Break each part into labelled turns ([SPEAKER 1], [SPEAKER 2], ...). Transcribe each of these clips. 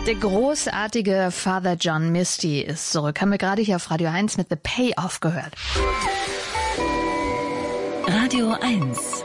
[SPEAKER 1] Der großartige Father John Misty ist zurück. Haben wir gerade hier auf Radio 1 mit The Payoff gehört.
[SPEAKER 2] Radio 1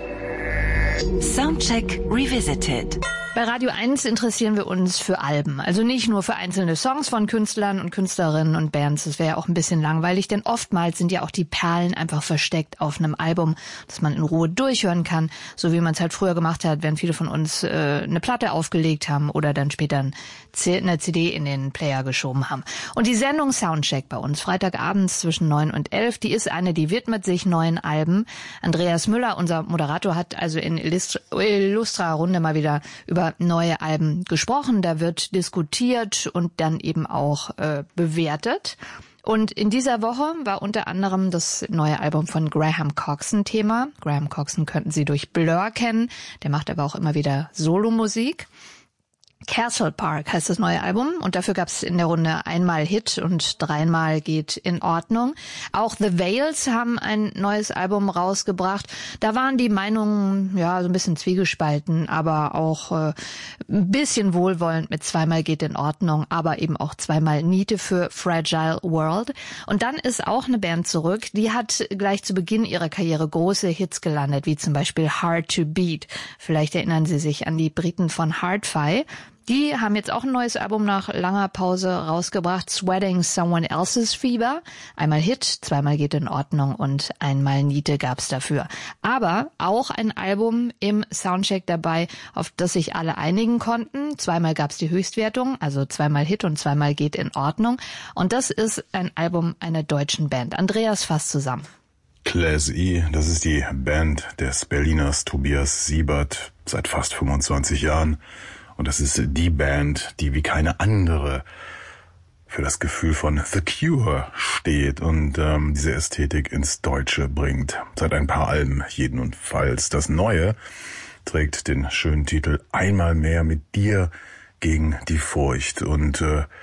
[SPEAKER 2] Soundcheck Revisited.
[SPEAKER 1] Bei Radio 1 interessieren wir uns für Alben. Also nicht nur für einzelne Songs von Künstlern und Künstlerinnen und Bands. Das wäre ja auch ein bisschen langweilig, denn oftmals sind ja auch die Perlen einfach versteckt auf einem Album, das man in Ruhe durchhören kann, so wie man es halt früher gemacht hat, wenn viele von uns eine Platte aufgelegt haben oder dann später eine CD in den Player geschoben haben. Und die Sendung Soundcheck bei uns, Freitagabends zwischen 9 und 11, die ist eine, die widmet sich neuen Alben. Andreas Müller, unser Moderator, hat also in Illustra Runde mal wieder über neue Alben gesprochen. Da wird diskutiert und dann eben auch bewertet. Und in dieser Woche war unter anderem das neue Album von Graham Coxon Thema. Graham Coxon könnten Sie durch Blur kennen. Der macht aber auch immer wieder Solomusik. Castle Park heißt das neue Album und dafür gab es in der Runde einmal Hit und dreimal geht in Ordnung. Auch The Veils haben ein neues Album rausgebracht. Da waren die Meinungen ja so ein bisschen zwiegespalten, aber auch ein bisschen wohlwollend mit zweimal geht in Ordnung, aber eben auch zweimal Niete für Fragile World. Und dann ist auch eine Band zurück, die hat gleich zu Beginn ihrer Karriere große Hits gelandet, wie zum Beispiel Hard to Beat. Vielleicht erinnern Sie sich an die Briten von Hard-Fi. Die haben jetzt auch ein neues Album nach langer Pause rausgebracht, Sweating Someone Else's Fever. Einmal Hit, zweimal geht in Ordnung und einmal Niete gab's dafür. Aber auch ein Album im Soundcheck dabei, auf das sich alle einigen konnten. Zweimal gab's die Höchstwertung, also zweimal Hit und zweimal geht in Ordnung. Und das ist ein Album einer deutschen Band. Andreas fasst zusammen.
[SPEAKER 3] Class E, das ist die Band des Berliners Tobias Siebert seit fast 25 Jahren. Und das ist die Band, die wie keine andere für das Gefühl von The Cure steht und diese Ästhetik ins Deutsche bringt. Seit ein paar Alben jedenfalls. Das Neue trägt den schönen Titel Einmal mehr mit dir gegen die Furcht. Und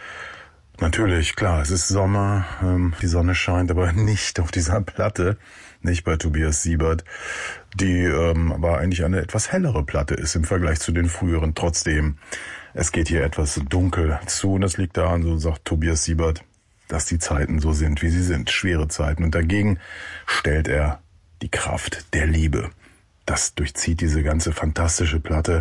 [SPEAKER 3] natürlich, klar, es ist Sommer, die Sonne scheint, aber nicht auf dieser Platte, nicht bei Tobias Siebert, die aber eigentlich eine etwas hellere Platte ist im Vergleich zu den früheren. Trotzdem, es geht hier etwas dunkel zu und das liegt daran, so sagt Tobias Siebert, dass die Zeiten so sind, wie sie sind, schwere Zeiten. Und dagegen stellt er die Kraft der Liebe. Das durchzieht diese ganze fantastische Platte,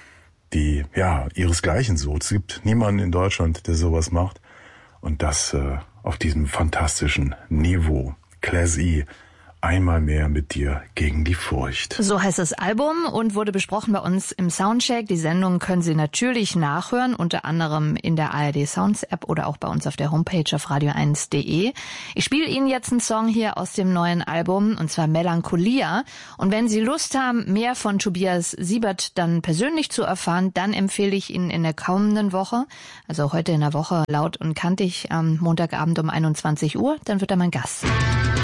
[SPEAKER 3] die ja ihresgleichen sucht. Es gibt niemanden in Deutschland, der sowas macht. Und das auf diesem fantastischen Niveau. Class E, einmal mehr mit dir gegen die Furcht.
[SPEAKER 1] So heißt das Album und wurde besprochen bei uns im Soundcheck. Die Sendung können Sie natürlich nachhören, unter anderem in der ARD Sounds App oder auch bei uns auf der Homepage auf radio1.de. Ich spiele Ihnen jetzt einen Song hier aus dem neuen Album, und zwar Melancholia. Und wenn Sie Lust haben, mehr von Tobias Siebert dann persönlich zu erfahren, dann empfehle ich Ihnen in der kommenden Woche, also heute in der Woche laut und kantig am Montagabend um 21 Uhr, dann wird er mein Gast sein.